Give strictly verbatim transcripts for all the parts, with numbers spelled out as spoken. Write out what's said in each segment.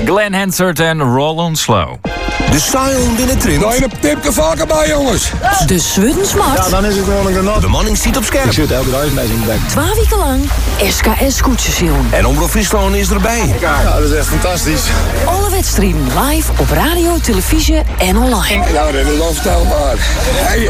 Glenn Hansard en Roll Slow. De Sion binnen Trint. Nou, een tipje vaker bij, jongens. De Swuddensmart. Ja, dan is het gewoon een genot. De manning ziet op scherp. Ik zit elke dag mee in de bek. Twee weken lang S K S Koetjesjoen. En Omroep Friesland is erbij. Ja, dat is echt fantastisch. Alle wedstrijden live op radio, televisie en online. Nou, dat is onvoorstelbaar. Hey.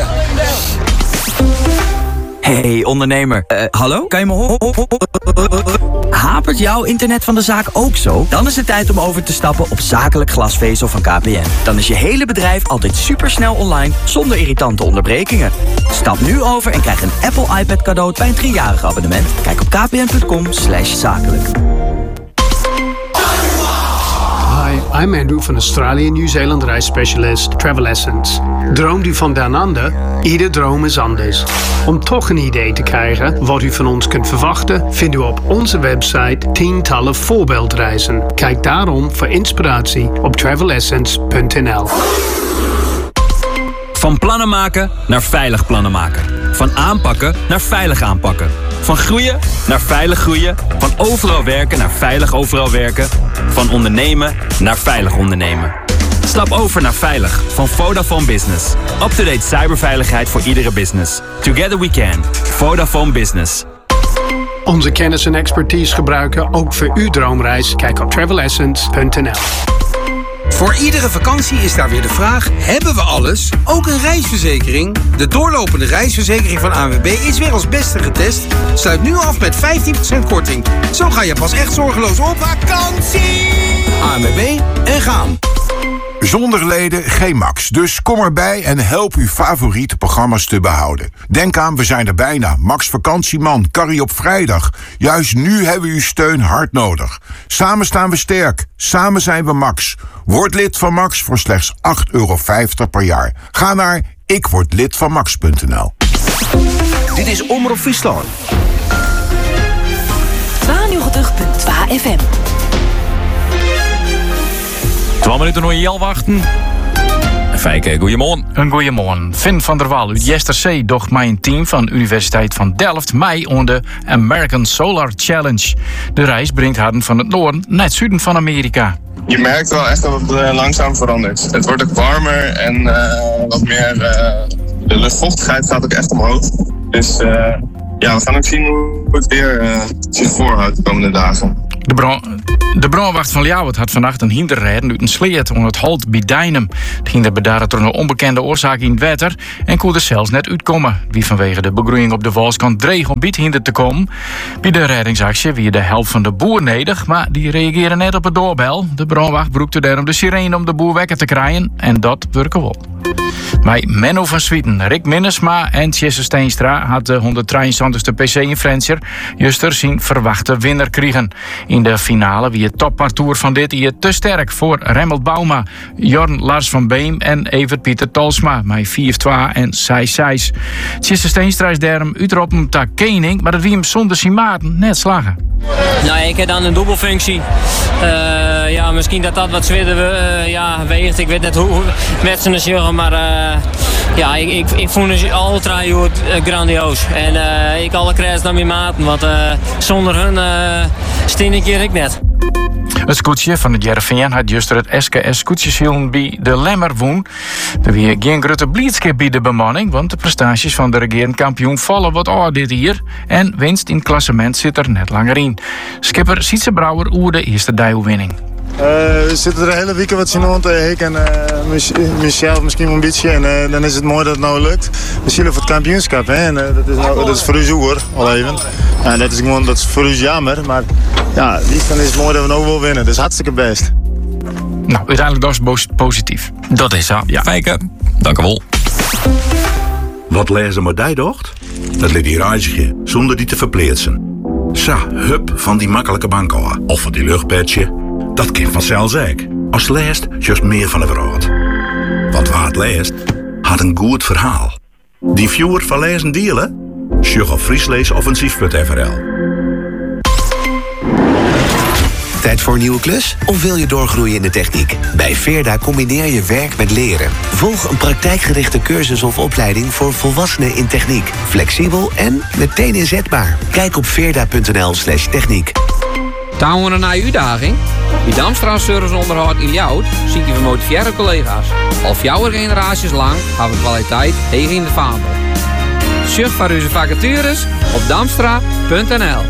Hey ondernemer, uh, hallo? Kan je me horen? Hapert jouw internet van de zaak ook zo? Dan is het tijd om over te stappen op zakelijk glasvezel van K P N. Dan is je hele bedrijf altijd supersnel online, zonder irritante onderbrekingen. Stap nu over en krijg een Apple iPad cadeau bij een driejarig abonnement. Kijk op kpn.com slash zakelijk. Hi, I'm Andrew van Australië Nieuw-Zeeland reisspecialist Travel Essence. Droomt u van down under? Ieder droom is anders. Om toch een idee te krijgen wat u van ons kunt verwachten, vindt u op onze website tientallen voorbeeldreizen. Kijk daarom voor inspiratie op travel essence punt n l. Van plannen maken naar veilig plannen maken. Van aanpakken naar veilig aanpakken. Van groeien naar veilig groeien. Van overal werken naar veilig overal werken. Van ondernemen naar veilig ondernemen. Stap over naar Veilig van Vodafone Business. Up-to-date cyberveiligheid voor iedere business. Together we can. Vodafone Business. Onze kennis en expertise gebruiken ook voor uw droomreis. Kijk op travel essence punt n l. Voor iedere vakantie is daar weer de vraag, hebben we alles? Ook een reisverzekering? De doorlopende reisverzekering van A N W B is weer als beste getest. Sluit nu af met vijftien procent korting. Zo ga je pas echt zorgeloos op vakantie. A N W B en gaan. Zonder leden geen Max. Dus kom erbij en help uw favoriete programma's te behouden. Denk aan, we zijn er bijna. Max Vakantieman, Carrie op vrijdag. Juist nu hebben we uw steun hard nodig. Samen staan we sterk. Samen zijn we Max. Word lid van Max voor slechts acht euro vijftig per jaar. Ga naar ikwordlidvanmax punt n l. Dit is Omroep Friesland. tweeënnegentig komma twee F M. twaalf minuten nog Jel wachten. Fijke, goeiemorgen. Een goeiemorgen. Finn van der Wal uit Jesterzee docht mij een team van de Universiteit van Delft mij onder de American Solar Challenge. De reis brengt haar van het noorden naar het zuiden van Amerika. Je merkt wel echt dat het uh, langzaam verandert. Het wordt ook warmer en uh, wat meer... Uh, de luchtvochtigheid gaat ook echt omhoog. Dus uh, ja, we gaan ook zien hoe het weer uh, zich voorhoudt de komende dagen. De, bron, de brandwacht van Ljouwert had vannacht een hinderrijden uit een sleet onder het halt bij Dijnem. Het ging er daar door een onbekende oorzaak in het water en kon er zelfs net uitkomen. Wie vanwege de begroeiing op de Walskant dreig om bied hinder te komen. Bij de reddingsactie wie de helft van de boer nedig, maar die reageerde net op het doorbel. De brandwacht broekte daarom de sirene om de boer wekker te krijgen en dat werkte wel. Bij Menno van Swieten, Rick Minnesma en Jesse Steenstra had de honderddrieëntwintigste P C in Frencher juster zijn verwachte winnaar kregen. In de finale wie het toppartour van dit jaar te sterk voor Remmelt Bauma, Jorn Lars van Beem en Evert Pieter Tolsma met vier twee en zes zes. Jesse Steenstra is daarom uitroepen ta kening, maar dat wie hem zonder zijn maten net slagen. Nou, ik heb dan een dubbelfunctie. Uh, ja, misschien dat dat wat zwitter uh, ja, weegt. Ik weet net hoe, hoe met z'n zeggen, maar uh, ja, ik, ik, ik vond het ultra uh, grandioos. En uh, ik alle credits naar mijn maten, want uh, zonder hun uh, steen ik hier ik net. Het scootje van het Jereveen had juist het S K S scootjeshielden bij de Lemmer woon. Er weer geen grote blitzkip bij de bemanning, want de prestaties van de regerend kampioen vallen wat oor dit hier. En winst in het klassement zit er net langer in. Skipper Sietse Brouwer oer de eerste dijlwinning. Uh, we zitten er de hele week wat zien rond. Uh, ik en uh, Michel misschien een beetje. En uh, dan is het mooi dat het nou lukt. We zien voor het kampioenschap. Hè? En, uh, dat, is nou, dat is voor u zo hoor, al even. Uh, dat, is gewoon, dat is voor u jammer. Maar ja, liefst dan is het mooi dat we nou wel winnen. Dus hartstikke best. Nou, uiteindelijk dat is positief. Dat is zo. Ja. Fijke, dank u wel. Wat lezen maar die docht? Dat liet die reisje, zonder die te verpleetsen. Sa, hup, van die makkelijke bank af. Of van die luchtpetje. Dat kind vanzelf zeker. Als leest, juist meer van de wereld. Want waar het leest, had een goed verhaal. Die viewer van lezen delen? Sjug op friesleesoffensief punt f r l. Tijd voor een nieuwe klus? Of wil je doorgroeien in de techniek? Bij Veerda combineer je werk met leren. Volg een praktijkgerichte cursus of opleiding voor volwassenen in techniek. Flexibel en meteen inzetbaar. Kijk op veerda punt n l slash techniek. Touwen een nieuwe uitdaging? Bij Damstra Service Onderhoud in Ljouwt ziet je gemotiveerde collega's. Al vier generaties lang hebben we kwaliteit tegen in de vaandel. Surf voor onze vacatures op damstra punt n l.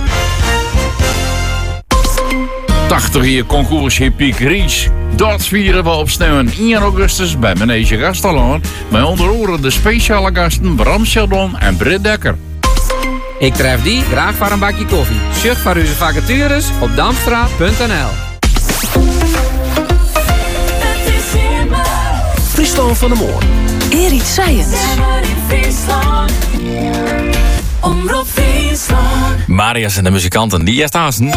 tachtig jaar concours in Piek Ries. Dat vieren we op sneeuw één augustus bij Manege Gastelaan. Met onder andere de speciale gasten Bram Sheldon en Britt Dekker. Ik tref die graag voor een bakje koffie. Surf voor onze vacatures op damstra punt n l. Friesland van de Moor. Erik Science. Omroep Friesland. Marias en de muzikanten, die eerst aanstaan.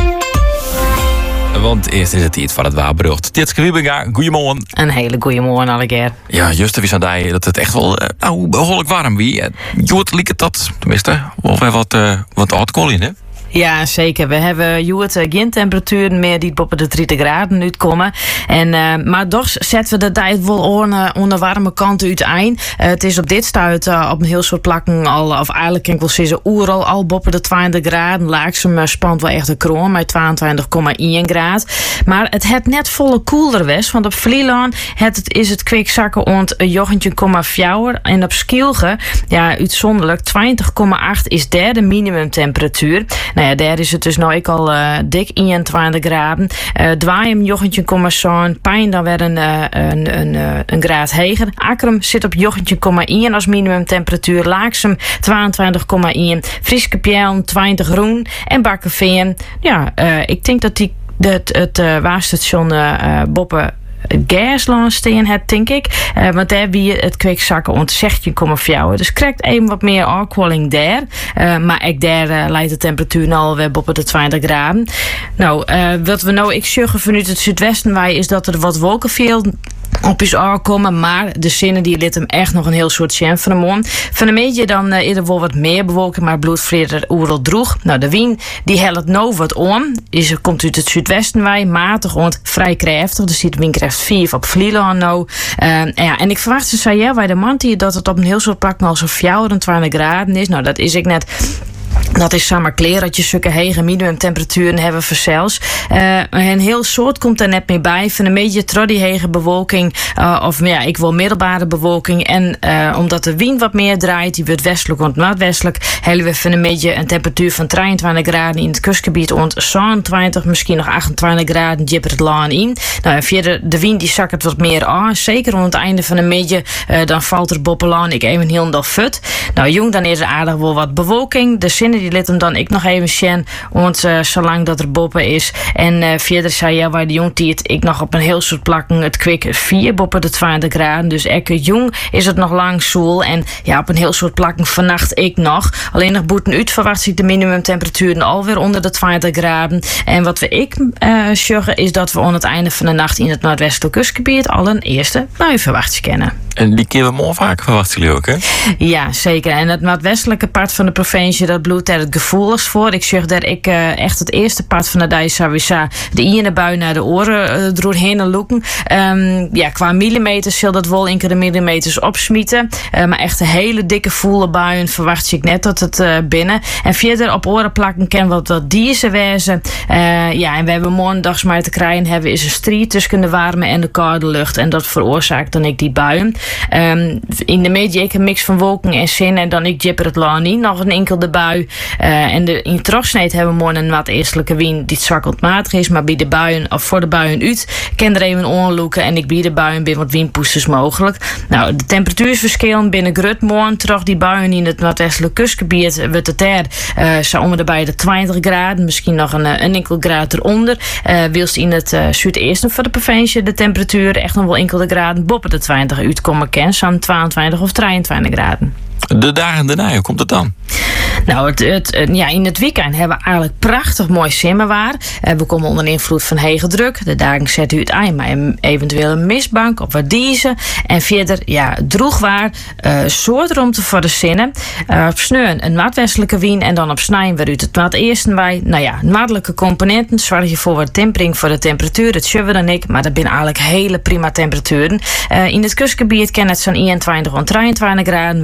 Want eerst is het tijd van het waarberucht. Tjitske Wiebinga, goeiemorgen. Een hele goeiemorgen allekeer. Ja, juist wie zei dat het echt wel uh, nou, behoorlijk warm wie. Joet liep het dat, tenminste, of we wat, uh, wat alcohol in, hè? Ja, zeker. We hebben Joet uh, geen temperaturen meer die boven de dertig graden uitkomen. En, uh, maar toch zetten we de tijd wel onder, onder warme kant uiteen. Uh, het is op dit stuit uh, op een heel soort plakken al, of eigenlijk kan ik wel zeggen, oeral al boven de twintig graden. Laaksem uh, spant wel echt de kroon met tweeëntwintig komma één graad. Maar het heeft net volle koeler was, want op Vlieland het, is het kwikzakken ont jochentje komma vier. En op Skilge, ja, uitzonderlijk, twintig komma acht is daar de minimumtemperatuur. Nou ja, daar is het dus nou ik al uh, dik eenentwintig graden. Uh, Dwaaiem, jochentje komma zeven. Pijn dan weer een, uh, een, een, uh, een graad heger. Akkerum zit op jochentje komma één als minimumtemperatuur. Laaksem tweeëntwintig komma één. Frieske Pjellen twintig groen. En Bakkenveen. Ja, uh, ik denk dat die het, het uh, waarstation uh, uh, Boppen Gasland steen hebt, denk ik. Uh, want daar wie het kwikzakken ont zestien komma vier. Dus krijgt even wat meer afkoeling daar. Uh, maar ik daar uh, leidt de temperatuur nou alweer boven de twintig graden. Nou, uh, wat we nou ik zeggen vanuit het zuidwesten wij is dat er wat wolkenveld op is aankomen, maar de zinnen die liet hem echt nog een heel soort chance van de mond. Van een beetje dan uh, eerder wel wat meer bewolking, maar bloedvreder oerel droeg. Nou, de wind die helpt nou wat om. Is, komt uit het zuidwesten wij, matig ont vrij krachtig. Dus die windkracht vier op Vlieland nou. Uh, en, ja, en ik verwacht ze zei ja, bij de man die dat het op een heel soort plak al zo'n vierentwintig graden is. Nou, dat is ik net. Dat is samen kleer dat je zulke hege minimumtemperaturen hebben voor zelfs. Uh, een heel soort komt er net mee bij. Van een beetje troddy hege bewolking. Uh, of ja, ik wil middelbare bewolking. En uh, omdat de wind wat meer draait. Die wordt westelijk en noordwestelijk. Hebben we van een beetje een temperatuur van drieëntwintig graden in het kustgebied. Ont zevenentwintig, misschien nog achtentwintig graden. Jipper het laan in. Nou, en via de, de wind die zakt het wat meer aan. Zeker rond het einde van een beetje. Uh, dan valt er boppelaan. Ik even heel dag fut. Nou jong, dan is er aardig wel wat bewolking. De zinnen die liet hem dan ik nog even zien, want uh, zolang dat er boppen is. En uh, verder zei ja, waar de jong die het ik nog op een heel soort plakken het kwik vier boppen de twintig graden. Dus ekke jong is het nog lang zoel. En ja, op een heel soort plakken vannacht ik nog. Alleen nog boeten uit verwacht ik de minimumtemperaturen alweer onder de twintig graden. En wat we ik uh, zeggen is dat we aan het einde van de nacht in het noordwestelijk kustgebied al een eerste bui verwacht kennen. En die keer we morgen vaak verwachten jullie ook, hè? Ja, zeker. En het noordwestelijke part van de provincie, dat bloedt daar het gevoeligst voor. Ik zeg dat ik uh, echt het eerste part van de dag sowieso de ene bui naar de oren uh, doorheen loeken. Um, ja, qua millimeters zal dat wel enkele millimeters opsmieten. Uh, maar echt een hele dikke voele buien verwacht ik net tot het uh, binnen. En verder op oren plakken kennen wat wat dierse wezen. Uh, ja, en we hebben maandags maar te krijgen hebben is een strijd tussen de warme en de koude lucht. En dat veroorzaakt dan ik die buien. Um, in de media ik een mix van wolken en zin en dan ik jipper het laan niet. Nog een enkele bui. Uh, en de, in de terugsneed hebben we morgen een wat eerstelijke wind die zwakkend matig is. Maar bij de buien, of voor de buien uit, kan er even onloeken. En ik bied de buien binnen wat windpoesters mogelijk. Nou, de temperatuursverschillen binnen Grut morgen terug die buien in het noordwestelijk kustgebied. Wordt het er uh, zo om erbij de twintig graden. Misschien nog een, een enkel graad eronder. Uh, wilst in het uh, zuideesten van de provincie de temperatuur echt nog wel enkele graden boven de twintig uitkomen kan. Zo'n tweeëntwintig of drieëntwintig graden. De dagen daarna, hoe komt het dan? Nou, het, het, ja, in het weekend hebben we eigenlijk prachtig mooi simmerwaar. Uh, we komen onder invloed van hege druk. De dagen zetten u het aan, maar eventueel een mistbank of wat diezen. En verder, ja, droegwaar, uh, soort ruimte voor de zinnen. Uh, op sneeuwen een noordwestelijke wind en dan op snijden weer uit het noordeesten bij. Nou ja, noordelijke componenten zorgen voor wat tempering voor de temperatuur. Dat zullen we dan ik, maar dat zijn eigenlijk hele prima temperaturen. Uh, in het kustgebied kan het zo'n eenentwintig of drieëntwintig graden worden. Wils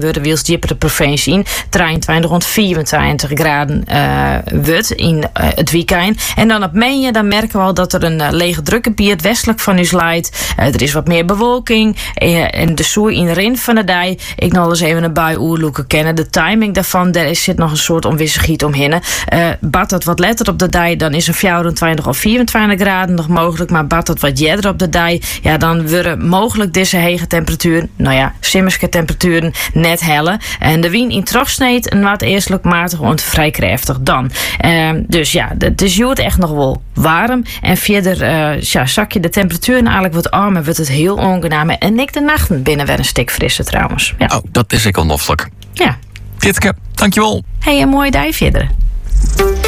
dieper de provincie in. drieëntwintig tot vierentwintig graden uh, wordt in uh, het weekend. En dan op mei dan merken we al dat er een uh, lege drukgebied westelijk van u leidt. Uh, er is wat meer bewolking. Uh, en de zooi in de rin van de dij. Ik nog eens even een bui oerloeken kennen. De timing daarvan, daar is, zit nog een soort onwisselgiet omheen. Uh, bad dat wat letter op de dij, dan is een vierentwintig of vierentwintig graden nog mogelijk. Maar bad dat wat jeder op de dij, ja, dan worden mogelijk deze hege temperaturen, nou ja, simmerske temperaturen net helle. En de wien in Trofsneed een wat eerstelijk matig en vrij krachtig dan. Uh, dus ja, het is juist echt nog wel warm. En verder uh, ja, zak je de temperaturen eigenlijk wat armer, wordt het heel ongenaam. En ik de nachten binnen weer een stuk frisser trouwens. Ja. Oh, dat is ik onnoffelijk. Ja. Tjitske, dankjewel. Hey, een mooie dag verder.